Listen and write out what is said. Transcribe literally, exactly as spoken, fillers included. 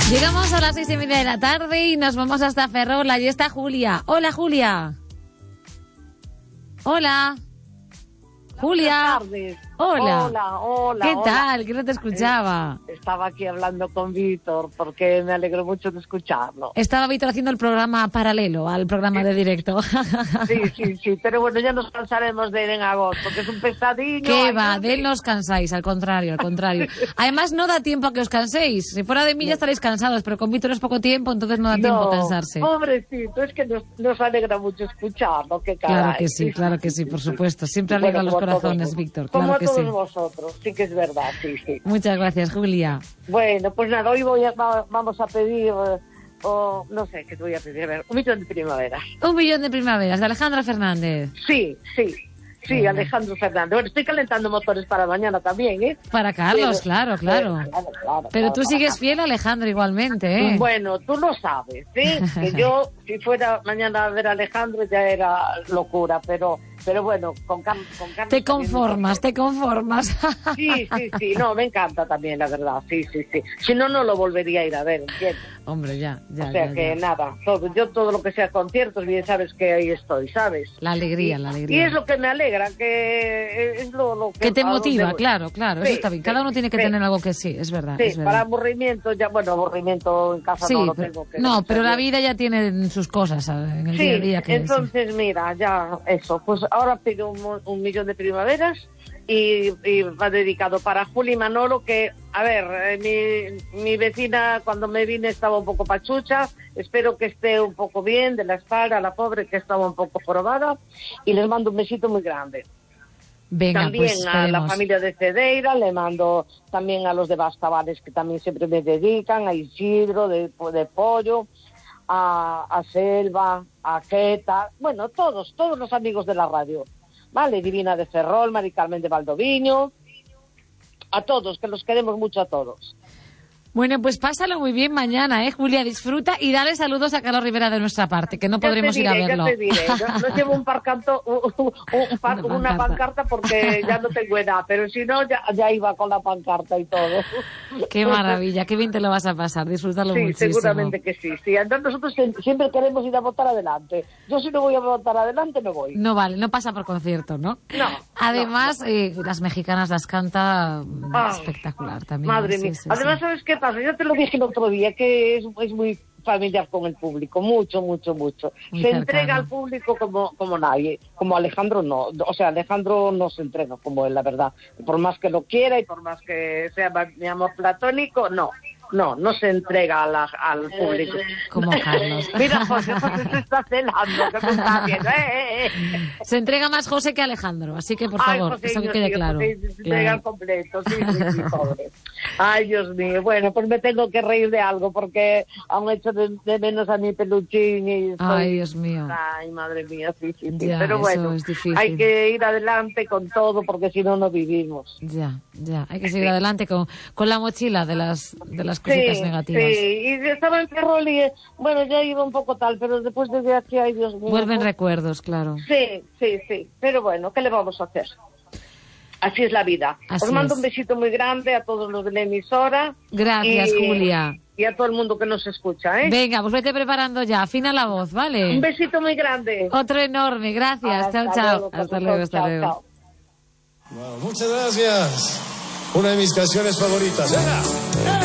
Llegamos a las seis y media de la tarde y nos vamos hasta Ferrol. Allí está Julia. Hola, Julia. Hola. Julia. Buenas tardes. Hola. Hola, hola. ¿Qué hola. tal? Que no te escuchaba. Eh, estaba aquí hablando con Víctor porque me alegro mucho de escucharlo. Estaba Víctor haciendo el programa paralelo al programa de directo. Sí, sí, sí, pero bueno, ya nos cansaremos de él en agosto, porque es un pesadillo. ¿Qué ay, va? no De él sé. no os cansáis, al contrario, al contrario. Además, no da tiempo a que os canséis. Si fuera de mí ya estaréis cansados, pero con Víctor es poco tiempo, entonces no da tiempo a cansarse. Pobrecito, es que nos, nos alegra mucho escucharlo, qué caray. Claro que sí, claro que sí, por supuesto. Siempre Bueno, alegra los como a todos corazones, vos- Víctor, Como claro a que todos sí. vosotros, sí que es verdad, sí, sí. Muchas gracias, Julia. Bueno, pues nada, hoy voy a, va- vamos a pedir, eh, o no sé, ¿qué te voy a pedir? A ver, un millón de primaveras. Un millón de primaveras, de Alejandro Fernández. Sí, sí, sí, Venga. Alejandro Fernández. Bueno, estoy calentando motores para mañana también, ¿eh? Para Carlos, Pero- claro, claro. Pero, claro, claro, Pero claro, tú para sigues Carlos. fiel a Alejandro igualmente, ¿eh? Bueno, tú lo sabes, ¿sí? Que yo, si fuera mañana a ver a Alejandro, ya era locura, pero pero bueno, con, Cam- con Carlos... Te también me conformas, te conformas. Sí, sí, sí, no, me encanta también, la verdad, sí, sí, sí. Si no, no lo volvería a ir a ver, ¿entiendes? Hombre, ya, ya, O sea ya, que ya. nada, todo, yo todo lo que sea conciertos, bien sabes que ahí estoy, ¿sabes? La alegría, la Y alegría. es lo que me alegra, que es lo, lo que... Que te a donde motiva, voy. claro, claro, Sí, eso está bien. Cada sí, uno tiene que sí. tener algo que sí, es verdad, Sí, es para verdad. aburrimiento, ya, bueno, aburrimiento en casa Sí, no lo pero, tengo. Que no, pero la saber. vida ya tiene sus cosas ¿sabes? En el Sí, día a día. Que entonces mira, ya eso, pues ahora pido un, mo- un millón de primaveras y, y va dedicado para Juli Manolo, que, a ver, eh, mi, mi vecina cuando me vine estaba un poco pachucha, espero que esté un poco bien de la espalda, la pobre que estaba un poco jorobada, y les mando un besito muy grande. Venga, También pues a la esperemos. familia de Cedeira, le mando también a los de Bastavales que también siempre me dedican, a Isidro de, de Pollo, a, a Selva, a Queta, bueno, todos, todos los amigos de la radio, ¿vale? Divina de Ferrol, Mari Carmen de Valdoviño, a todos, que los queremos mucho a todos. Bueno, pues pásalo muy bien mañana, ¿eh, Julia? Disfruta y dale saludos a Carlos Rivera de nuestra parte, que no Ya podremos te ir a diré, verlo. Ya te diré, no, no llevo un, parcanto, un, un, un par- Una una, pancarta. pancarta porque ya no tengo edad, pero si no, ya, ya iba con la pancarta y todo. Qué maravilla, qué bien te lo vas a pasar, disfrútalo Sí, muchísimo. seguramente que sí, sí. Entonces nosotros sie- siempre queremos ir a votar adelante. Yo si no voy a votar adelante, me voy. No vale, no pasa por concierto, ¿no? No. Además, eh, las mexicanas las canta mm, Ay, espectacular también. Madre sí, mía. sí, Además, sí. ¿sabes qué pasa? Yo te lo dije el otro día, que es, es muy familiar con el público, mucho, mucho, mucho. Muy se cercano. entrega al público como, como nadie, como Alejandro no. O sea, Alejandro no se entrega como él, la verdad. Por más que lo quiera y por más que sea mi amor platónico, no. No, no se entrega a la, al público. Como Carlos. Mira, José, José se está celando, que me está viendo. Eh, eh, eh. Se entrega más José que Alejandro, así que por Ay, favor, José, eso que Dios quede mío, claro. José, se entrega Claro. al completo, sí, sí, sí, pobre. Ay, Dios mío, bueno, pues me tengo que reír de algo porque han hecho de, de menos a mi peluchín y estoy... Ay, Dios mío. Ay, madre mía, sí, sí, sí. Ya, Pero eso bueno, es difícil. hay que ir adelante con todo porque si no, no vivimos. Ya, ya, hay que seguir adelante con, con la mochila de las, de las cositas Sí, negativas. sí, y estaba en Ferrol y, eh, bueno, ya iba un poco tal, pero después desde aquí, ay, Dios mío. Vuelven pues- recuerdos, claro. Sí, sí, sí, pero bueno, ¿qué le vamos a hacer? Así es la vida. Así Os mando es. un besito muy grande a todos los de la emisora. Gracias, y, Julia. Y a todo el mundo que nos escucha, ¿eh? Venga, pues vete preparando ya, afina la voz, ¿vale? Un besito muy grande. Otro enorme, gracias. Hasta chao, chao. luego, Hasta corazón. luego, hasta Chao, luego. chao. Wow, muchas gracias. Una de mis canciones favoritas. Venga.